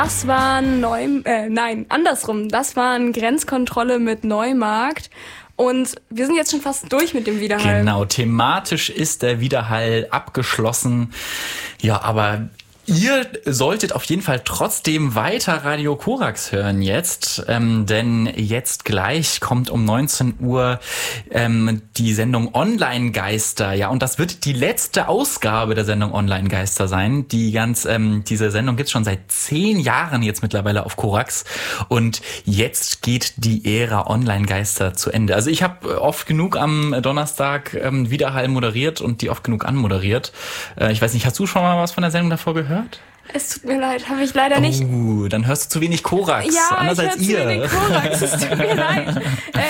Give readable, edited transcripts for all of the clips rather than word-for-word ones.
Das war andersrum. Das war eine Grenzkontrolle mit Neumarkt. Und wir sind jetzt schon fast durch mit dem Widerhall. Genau, thematisch ist der Widerhall abgeschlossen. Ja, aber ihr solltet auf jeden Fall trotzdem weiter Radio Korax hören jetzt, denn jetzt gleich kommt um 19 Uhr die Sendung Online-Geister. Ja, und das wird die letzte Ausgabe der Sendung Online-Geister sein. Diese Sendung gibt's schon seit 10 Jahren jetzt mittlerweile auf Korax und jetzt geht die Ära Online-Geister zu Ende. Also ich habe oft genug am Donnerstag Widerhall moderiert und die oft genug anmoderiert. Ich weiß nicht, hast du schon mal was von der Sendung davor gehört? Es tut mir leid, habe ich leider nicht. Dann hörst du zu wenig Korax. Ja, anders ich als höre ihr. zu wenig Korax, es tut mir leid.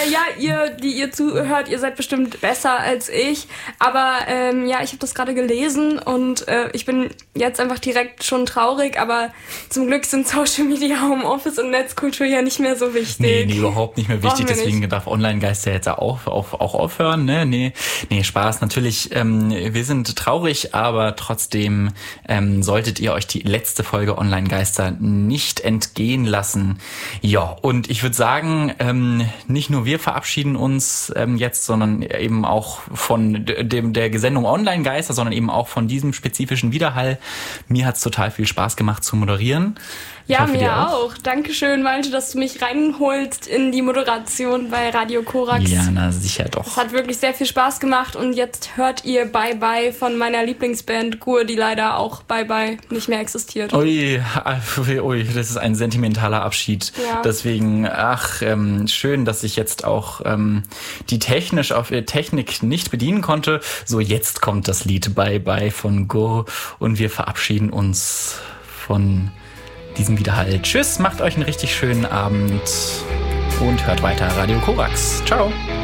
Ihr zuhört, ihr seid bestimmt besser als ich. Aber ich habe das gerade gelesen und ich bin jetzt einfach direkt schon traurig. Aber zum Glück sind Social Media, Homeoffice und Netzkultur ja nicht mehr so wichtig. Nee, überhaupt nicht mehr wichtig. Deswegen darf Online-Geister jetzt auch aufhören. Ne? Nee, Spaß. Natürlich, wir sind traurig, aber trotzdem solltet ihr euch die letzte Folge Online-Geister nicht entgehen lassen. Ja, und ich würde sagen, nicht nur wir verabschieden uns jetzt, sondern eben auch von der Sendung Online-Geister, sondern eben auch von diesem spezifischen Widerhall. Mir hat's total viel Spaß gemacht zu moderieren. Ja, mir auch. Dankeschön, Malte, dass du mich reinholst in die Moderation bei Radio Korax. Ja, na sicher doch. Es hat wirklich sehr viel Spaß gemacht und jetzt hört ihr Bye Bye von meiner Lieblingsband Gur, die leider auch Bye Bye nicht mehr existiert. Ui, das ist ein sentimentaler Abschied. Ja. Deswegen, schön, dass ich jetzt auch die Technik nicht bedienen konnte. So, jetzt kommt das Lied Bye Bye von Gur und wir verabschieden uns von diesem Widerhall. Tschüss, macht euch einen richtig schönen Abend und hört weiter Radio Korax. Ciao.